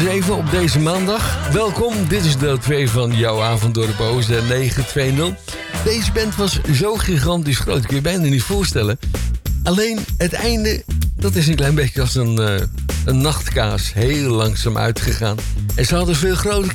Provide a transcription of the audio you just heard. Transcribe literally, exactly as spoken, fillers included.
Even op deze maandag. Welkom, dit is deel twee van jouw avond door de Boze negen twee nul. Deze band was zo gigantisch groot, kun je bijna niet voorstellen. Alleen het einde, dat is een klein beetje als een, uh, een nachtkaas. Heel langzaam uitgegaan. En ze hadden veel grotere